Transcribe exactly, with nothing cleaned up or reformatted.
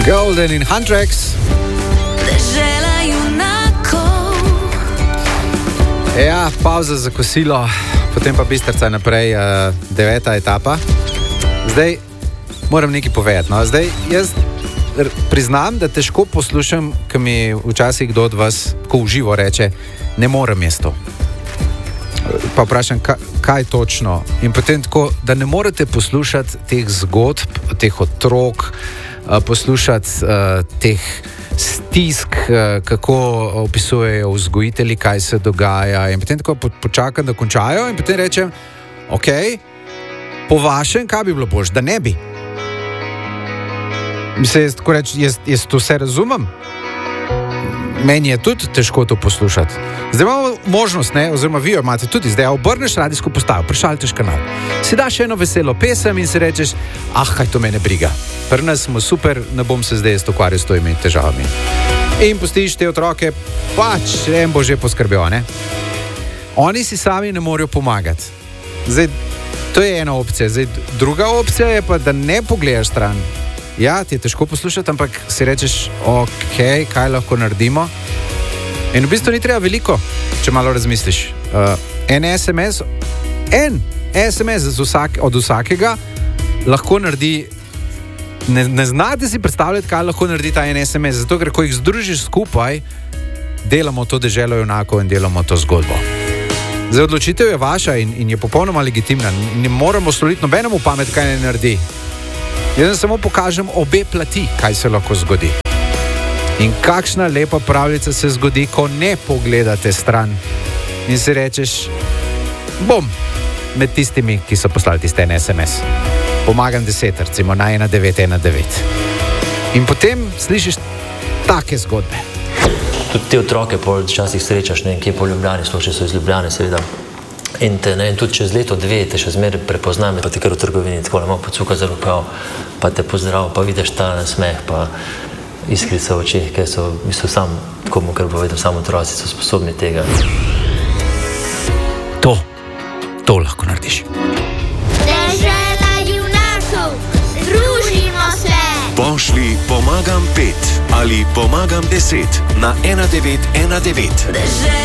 Golden in Huntrax. Ja, pauza za kosilo, potem pa Bistrica naprej, uh, deveta etapa. Zdaj moram nekaj povedati. No? Zdaj jaz priznam, da težko poslušam, ko mi včasih kdo od vas ko v živo reče, ne morem jaz to. Pa vprašam, kaj, kaj točno. In potem tako, da ne morete poslušati teh zgodb, teh otrok, poslušati uh, teh stisk, uh, kako opisujejo vzgojitelji, kaj se dogaja. In potem tako počakam, da končajo in potem rečem, ok, po vašem, kaj bi bilo bož, da ne bi. Mislim, jaz tako reč, jaz, jaz to vse razumem. Meni je tudi težko to poslušati. Zdaj imamo možnost, ne, oziroma vi jo imate tudi, zdaj obrneš radijsko postajo, prešalteš kanal. Si daš eno veselo pesem in si rečeš, ah, kaj to mene briga. Pri nas smo super, ne bom se zdaj ukvarjal s temi težavami. In pustiš te otroke, pač, en bo že poskrbel, ne. Oni si sami ne morejo pomagati. Zdaj, to je ena opcija. Zdaj, druga opcija je pa, da ne pogledaš stran. Ja, ti je težko poslušati, ampak si rečeš, ok, kaj lahko naredimo. In v bistvu ni treba veliko, če malo razmisliš. Uh, en es em es, en es em es vsak, od vsakega lahko naredi, ne, ne znate si predstavljati, kaj lahko naredi ta en es em es, zato ker ko jih združiš skupaj, delamo to deželo junakov in delamo to zgodbo. Zdaj, odločitev je vaša in, in je popolnoma legitimna. Ne moramo stoliti nobenemu pamet, kaj ne naredi. Jaz samo pokažem obe plati, kaj se lahko zgodi. In kakšna lepa pravljica se zgodi, ko ne pogledate stran in si rečeš, bom med tistimi, ki so poslali tiste en es em es. Pomagam deset, recimo na ena devet ena devet. In potem slišiš take zgodbe. Tudi te otroke pol včasih srečaš, ne vem, kje po Ljubljani, sploh če so iz Ljubljane, seveda. In te, ne, in tudi čez leto, dve, te še zmeraj prepoznam, pa te kar v trgovini tako malo pocuka za rokav, pa te pozdrav, pa vidiš ta nasmeh, pa iskrica v očeh, ker so, v bistvu sam, tako mu kar povedal, samo otroci so sposobni tega. To, to lahko narediš. Dežela junakov, družimo se! Pošli pomagam pet ali pomagam deset na ena devet ena devet.